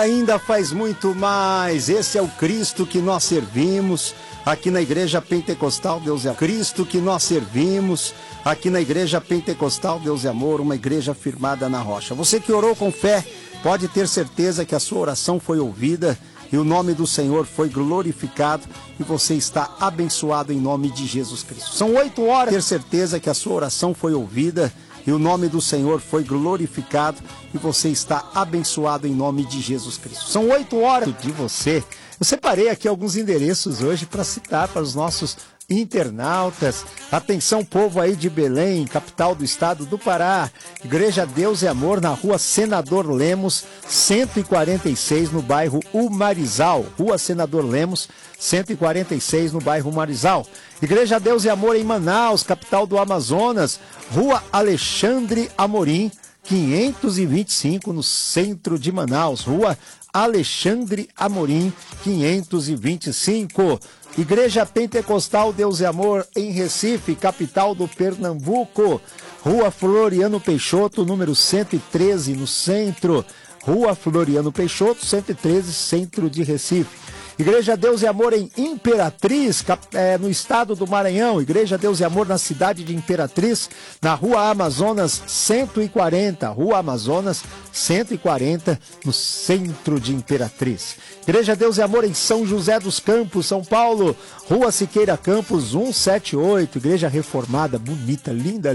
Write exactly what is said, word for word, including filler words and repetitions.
Ainda faz muito mais. Esse é o Cristo que nós servimos aqui na Igreja Pentecostal Deus e Amor. Cristo que nós servimos aqui na Igreja Pentecostal Deus e Amor, uma igreja firmada na rocha. Você que orou com fé, pode ter certeza que a sua oração foi ouvida e o nome do Senhor foi glorificado e você está abençoado em nome de Jesus Cristo. São oito horas. Ter certeza que a sua oração foi ouvida e o nome do Senhor foi glorificado e você está abençoado em nome de Jesus Cristo. São oito horas de você. Eu separei aqui alguns endereços hoje para citar para os nossos internautas. Atenção, povo aí de Belém, capital do estado do Pará. Igreja Deus e Amor, na rua Senador Lemos, cento e quarenta e seis, no bairro Umarizal. Rua Senador Lemos, cento e quarenta e seis, no bairro Umarizal. Igreja Deus e Amor em Manaus, capital do Amazonas. Rua Alexandre Amorim, quinhentos e vinte e cinco, no centro de Manaus. Rua Alexandre Amorim, quinhentos e vinte e cinco. Igreja Pentecostal Deus e Amor em Recife, capital do Pernambuco. Rua Floriano Peixoto, número cento e treze, no centro. Rua Floriano Peixoto, cento e treze, centro de Recife. Igreja Deus e Amor em Imperatriz, é, no estado do Maranhão. Igreja Deus e Amor na cidade de Imperatriz, na Rua Amazonas cento e quarenta. Rua Amazonas cento e quarenta, no centro de Imperatriz. Igreja Deus e Amor em São José dos Campos, São Paulo. Rua Siqueira Campos cento e setenta e oito. Igreja reformada, bonita, linda.